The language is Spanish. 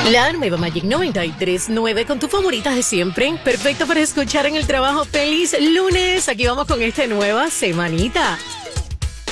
La nueva Magic 93.9 con tus favoritas de siempre. Perfecto para escuchar en el trabajo. ¡Feliz lunes! Aquí vamos con esta nueva semanita.